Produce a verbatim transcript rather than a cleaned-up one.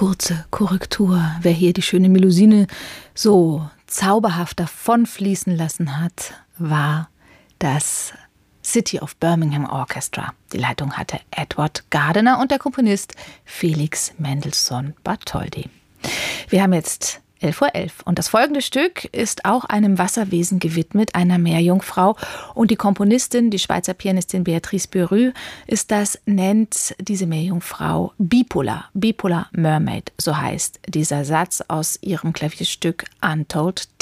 kurze Korrektur. Wer hier die schöne Melusine so zauberhaft davonfließen lassen hat, war das City of Birmingham Orchestra. Die Leitung hatte Edward Gardiner und der Komponist Felix Mendelssohn Bartholdy. Wir haben jetzt elf Uhr elf und das folgende Stück ist auch einem Wasserwesen gewidmet, einer Meerjungfrau. Und die Komponistin, die Schweizer Pianistin Béatrice Bérus, ist das, nennt diese Meerjungfrau Bipolar, Bipolar Mermaid, so heißt dieser Satz aus ihrem Klavierstück Untold